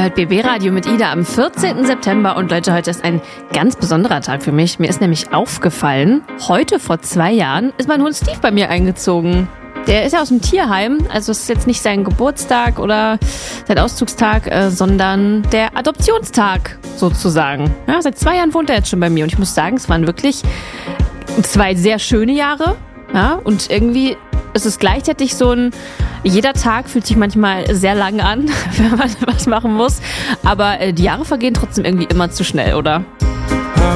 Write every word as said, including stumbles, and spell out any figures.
hört B B Radio mit Ida am vierzehnten September und Leute, heute ist ein ganz besonderer Tag für mich. Mir ist nämlich aufgefallen, heute vor zwei Jahren ist mein Hund Steve bei mir eingezogen. Der ist ja aus dem Tierheim, also es ist jetzt nicht sein Geburtstag oder sein Auszugstag, äh, sondern der Adoptionstag sozusagen. Ja, seit zwei Jahren wohnt er jetzt schon bei mir und ich muss sagen, es waren wirklich zwei sehr schöne Jahre. Ja, und irgendwie ist es gleichzeitig so ein, jeder Tag fühlt sich manchmal sehr lang an, wenn man was machen muss, aber äh, die Jahre vergehen trotzdem irgendwie immer zu schnell, oder?